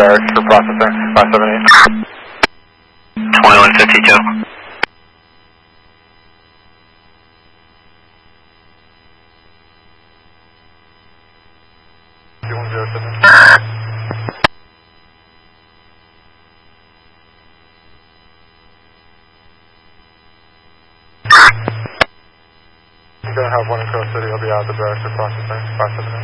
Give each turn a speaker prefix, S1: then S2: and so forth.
S1: barracks for processing, 578.
S2: 2152.
S1: I'm going to have one in Coast City. I'll be out at the barracks for processing, 578.